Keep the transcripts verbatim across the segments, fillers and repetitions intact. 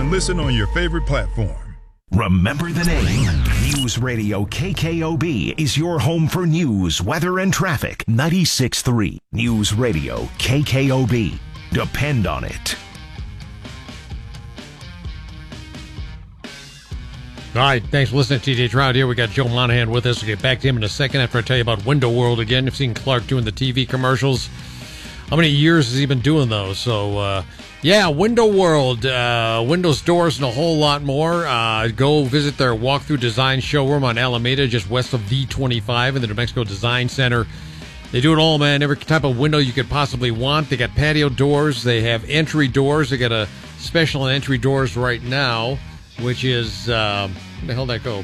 listen on your favorite platform. Remember the name. News Radio K K O B is your home for news, weather, and traffic. ninety-six point three News Radio K K O B. Depend on it. All right, thanks for listening to T J Trout here. We got Joe Monahan with us. We'll get back to him in a second after I tell you about Window World again. You've seen Clark doing the T V commercials. How many years has he been doing those? So, uh, yeah, Window World, uh, windows, doors, and a whole lot more. Uh, go visit their walkthrough design showroom on Alameda, just west of V twenty-five in the New Mexico Design Center. They do it all, man. Every type of window you could possibly want. They got patio doors. They have entry doors. They got a special on entry doors right now, which is, uh, where the hell did that go?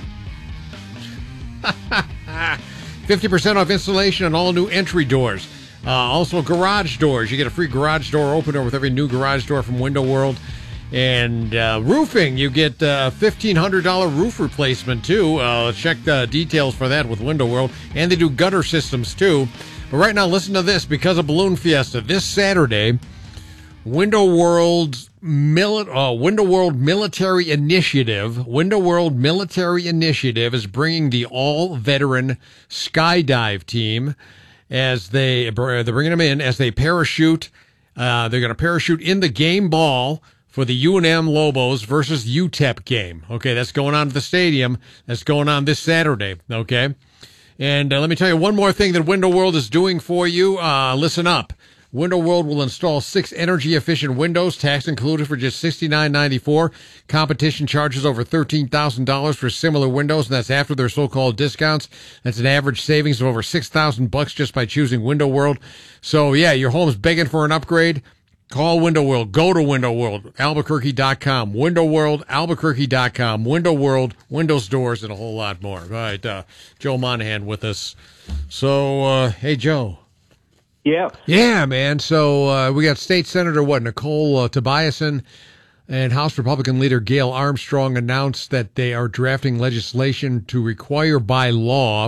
fifty percent off installation on all new entry doors. Uh, also, garage doors. You get a free garage door opener with every new garage door from Window World. And uh, roofing, you get a uh, fifteen hundred dollars roof replacement, too. Uh, check the details for that with Window World. And they do gutter systems, too. But right now, listen to this. Because of Balloon Fiesta, this Saturday, Window World's Mili- uh, Window World Military Initiative, Window World Military Initiative is bringing the all-veteran skydive team as they, they're bringing them in as they parachute. Uh, they're going to parachute in the game ball for the U N M Lobos versus U T E P game. Okay, that's going on at the stadium. That's going on this Saturday, okay? And uh, let me tell you one more thing that Window World is doing for you. Uh, listen up. Window World will install six energy-efficient windows, tax included, for just sixty-nine ninety-four. Competition charges over thirteen thousand dollars for similar windows, and that's after their so-called discounts. That's an average savings of over six thousand bucks just by choosing Window World. So, yeah, your home's begging for an upgrade. Call Window World. Go to Window World, Albuquerque dot com. Window World, Albuquerque dot com. Window World, windows, doors, and a whole lot more. All right, uh, Joe Monahan with us. So, uh, hey, Joe. Yeah. Yeah, man. So uh, we got State Senator, what, Nicole uh, Tobiasen, and House Republican leader Gail Armstrong announced that they are drafting legislation to require by law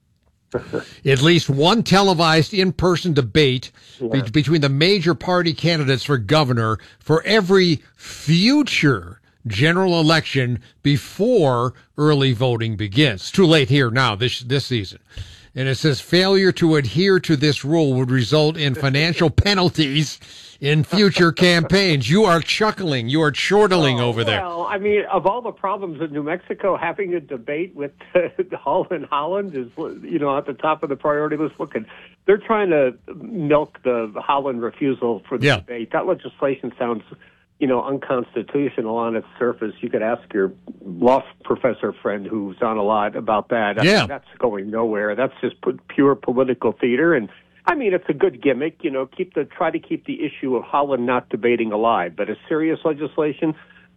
at least one televised in-person debate yeah. be- between the major party candidates for governor for every future general election before early voting begins. It's too late here now this this season. And it says failure to adhere to this rule would result in financial penalties in future campaigns. You are chuckling. You are chortling oh, over there. Well, I mean, of all the problems in New Mexico, having a debate with uh, Hull and Holland is, you know, at the top of the priority list. Look, they're trying to milk the Holland refusal for the yeah. debate. That legislation sounds, you know, unconstitutional on its surface. You could ask your law professor friend who's on a lot about that. Yeah. I mean, that's going nowhere. That's just pure political theater. And I mean, it's a good gimmick, you know, keep the, try to keep the issue of Holland not debating alive, but a serious legislation,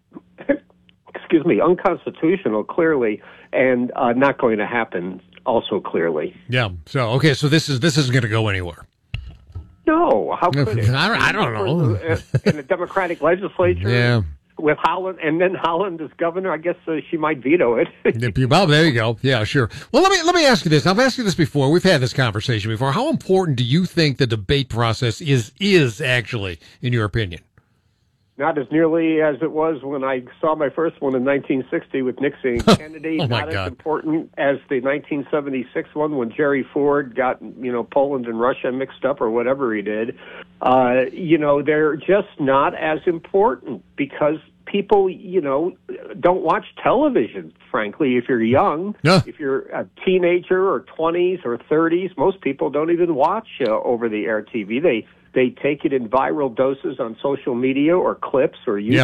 excuse me, unconstitutional, clearly, and uh, not going to happen also clearly. Yeah. So, okay. So this is, this isn't going to go anywhere. No, how could it? I don't, I don't know. In a Democratic legislature yeah. with Holland, and then Holland as governor, I guess uh, she might veto it. Well, there you go. Yeah, sure. Well, let me let me ask you this. I've asked you this before. We've had this conversation before. How important do you think the debate process is is actually, in your opinion? Not as nearly as it was when I saw my first one in nineteen sixty with Nixon and Kennedy. Oh, my Not God. as important as the nineteen seventy-six one when Jerry Ford got, you know, Poland and Russia mixed up or whatever he did. Uh, you know, they're just not as important because people, you know, don't watch television, frankly, if you're young. Yeah. If you're a teenager or twenties or thirties, most people don't even watch uh, over-the-air T V. They They take it in viral doses on social media or clips or YouTube. Yeah.